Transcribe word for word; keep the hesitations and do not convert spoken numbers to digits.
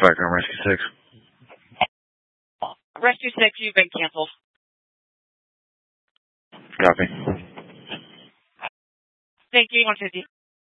Factor on Rescue six. Rescue six, you've been canceled. Copy. Thank you, one fifty.